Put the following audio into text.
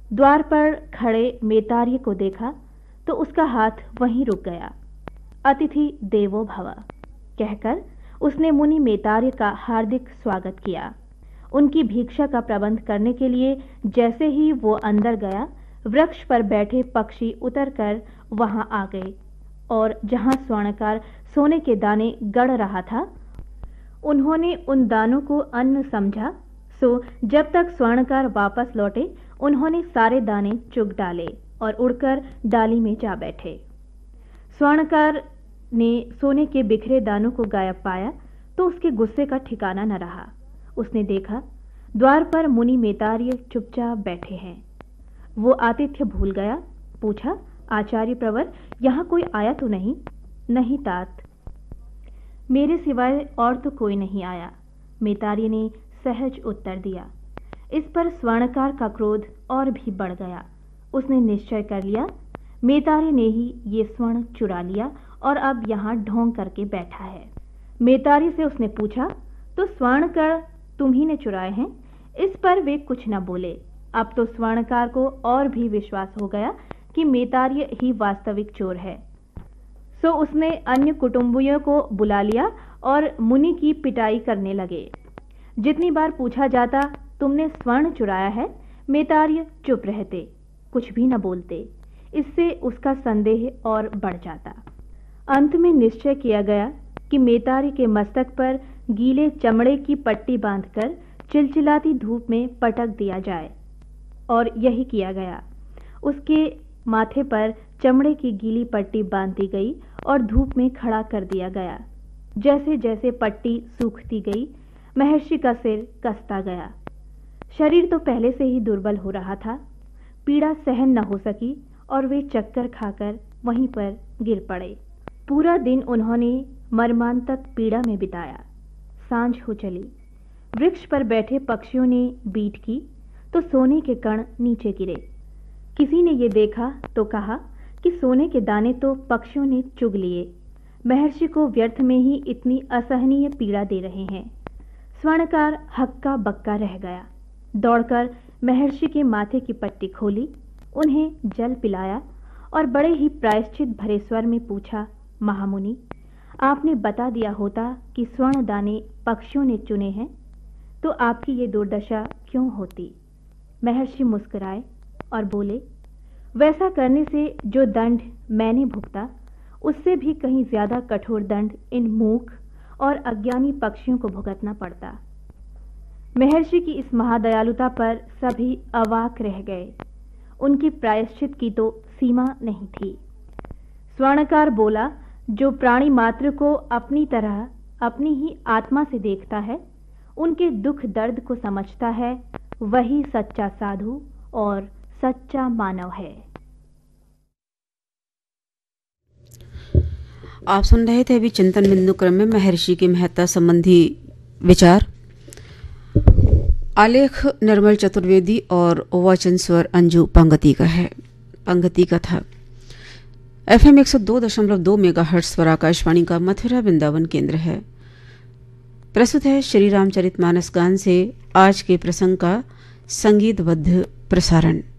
द्वार पर खड़े मेतार्य को देखा तो उसका हाथ वहीं रुक गया। अतिथि देवो भव कहकर उसने मुनि मेतार्य का हार्दिक स्वागत किया। उनकी भिक्षा का प्रबंध करने के लिए जैसे ही वो अंदर गया, वृक्ष पर बैठे पक्षी उतरकर वहां आ गए और जहां स्वर्णकार सोने के दाने गढ़ रहा था, उन्होंने उन दानों को अन्न समझा। सो जब तक स्वर्णकार वापस लौटे, उन्होंने सारे दाने चुग डाले और उड़कर डाली में जा बैठे। स्वर्णकार ने सोने के बिखरे दानों को गायब पाया तो उसके गुस्से का ठिकाना न रहा। उसने देखा द्वार पर मुनि मेतार्य चुपचाप बैठे हैं। वो आतिथ्य भूल गया। पूछा, आचार्य प्रवर, यहां कोई आया तो नहीं? नहीं तात, मेरे सिवाय और तो कोई नहीं आया, मेतार्य ने सहज उत्तर दिया। इस पर स्वर्णकार का क्रोध और भी बढ़ गया। उसने निश्चय कर लिया, मेतार्य ने ही ये स्वर्ण चुरा लिया और अब यहां ढोंग करके बैठा है। मेतार्य से उसने पूछा, तो स्वर्णकार तुम ही ने चुराए हैं? इस पर वे कुछ न बोले। अब तो स्वर्णकार को और भी विश्वास हो गया कि मेतार्य ही वास्तविक चोर है। सो उसने अन्य कुटुंबियों को बुला लिया और मुनि की पिटाई करने लगे। जितनी बार पूछा जाता, तुमने स्वर्ण चुराया है, मेतार्य चुप रहते, कुछ भी न बोलते। इससे उसका संदेह और बढ़ जाता। अंत में निश्चय किया गया कि मेतार्य के मस्तक पर गीले चमड़े की पट्टी बांधकर चिलचिलाती धूप में पटक दिया जाए, और यही किया गया। उसके माथे पर चमड़े की गीली पट्टी बांध दी गई और धूप में खड़ा कर दिया गया। जैसे जैसे पट्टी सूखती गई, महर्षि का सिर कसता गया। शरीर तो पहले से ही दुर्बल हो रहा था। पीड़ा सहन न हो सकी और वे चक्कर खाकर वहीं पर गिर पड़े। पूरा दिन उन्होंने मर्मांतक पीड़ा में बिताया। सांझ हो चली। वृक्ष पर बैठे पक्षियों ने बीट की तो सोने के कण नीचे गिरे। किसी ने ये देखा तो कहा कि सोने के दाने तो पक्षियों ने चुग लिए। महर्षि को व्यर्थ में ही इतनी असहनीय पीड़ा दे रहे हैं। स्वर्णकार हक्का बक्का रह गया। दौड़कर महर्षि के माथे की पट्टी खोली, उन्हें जल पिलाया और बड़े ही प्रायश्चित भरे स्वर में पूछा, महामुनि, आपने बता दिया होता कि स्वर्ण दाने पक्षियों ने चुने हैं तो आपकी ये दुर्दशा क्यों होती? महर्षि मुस्कुराए और बोले, वैसा करने से जो दंड मैंने भुगता, उससे भी कहीं ज्यादा कठोर दंड इन मूर्ख और अज्ञानी पक्षियों को भुगतना पड़ता। महर्षि की इस महादयालुता पर सभी अवाक रह गए। उनकी प्रायश्चित की तो सीमा नहीं थी। स्वर्णकार बोला, जो प्राणी मात्र को अपनी तरह अपनी ही आत्मा से देखता है, उनके दुख दर्द को समझता है, वही सच्चा साधु और सच्चा मानव है। आप सुन रहे थे अभी चिंतन बिंदु क्रम में महर्षि की महत्ता संबंधी विचार। आलेख निर्मल चतुर्वेदी और वचन स्वर अंजू पंगति का है। पंगति का था FM 102.2 मेगाहर्ट्ज पर आकाशवाणी का मथुरा वृंदावन केंद्र है। प्रस्तुत है श्री रामचरितमानस गान से आज के प्रसंग का संगीतबद्ध प्रसारण।